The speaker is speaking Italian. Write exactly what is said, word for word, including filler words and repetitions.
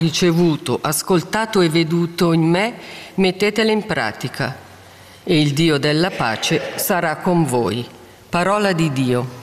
ricevuto, ascoltato e veduto in me, mettetele in pratica e il Dio della pace sarà con voi. Parola di Dio.